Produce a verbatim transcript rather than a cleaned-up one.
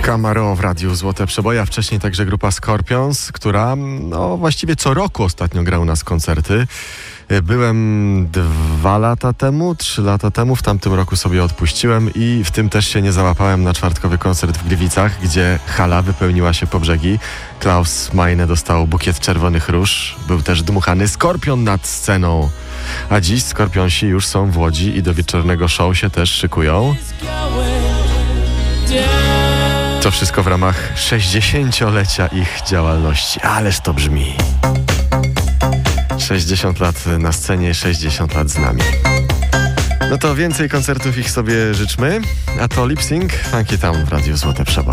Camaro w Radiu Złote Przeboje, a wcześniej także grupa Scorpions, która no właściwie co roku ostatnio gra u nas koncerty. Byłem dwa lata temu, trzy lata temu, w tamtym roku sobie odpuściłem i w tym też się nie załapałem na czwartkowy koncert w Gliwicach, gdzie hala wypełniła się po brzegi. Klaus Meine dostał bukiet czerwonych róż, był też dmuchany skorpion nad sceną. A dziś Skorpionsi już są w Łodzi i do wieczornego show się też szykują. To wszystko w ramach sześćdziesięciolecia ich działalności. Ależ to brzmi. sześćdziesiąt lat na scenie, sześćdziesiąt lat z nami. No to więcej koncertów ich sobie życzmy, a to Lip Sync Funky Town w Radiu Złote Przeboje.